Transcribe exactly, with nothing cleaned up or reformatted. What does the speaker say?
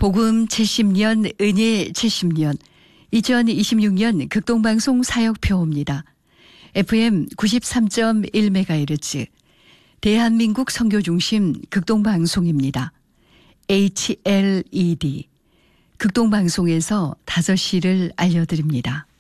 복음 칠십 년, 은혜 칠십 년, 이천이십육 년 극동방송 사역표입니다. 에프엠 구십삼 점 일 메가헤르츠, 대한민국 선교중심 극동방송입니다. 에이치엘이디, 극동방송에서 다섯 시를 알려드립니다.